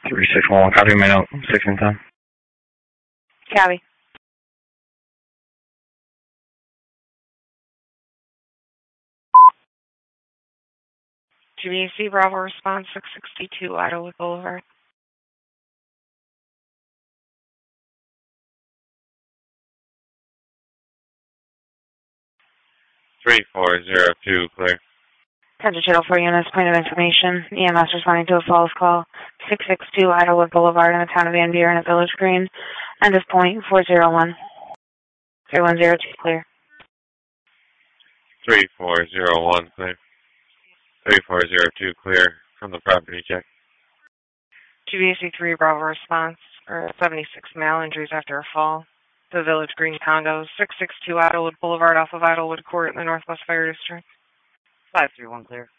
3611, copy my note, 6 and 10. Copy. GBC Bravo response 662 Idlewood Boulevard. 3402, clear. Central Channel 4 units, point of information. EMS responding to a false call. 662 Idlewood Boulevard in the town of Van Buren at Village Green. End of point 401. 3102, clear. 3401, clear. 3402, clear from the property check. GBC 3 Bravo response, or 76 male injuries after a fall. The Village Green Condos, 662 Idlewood Boulevard off of Idlewood Court in the Northwest Fire District. 531, clear.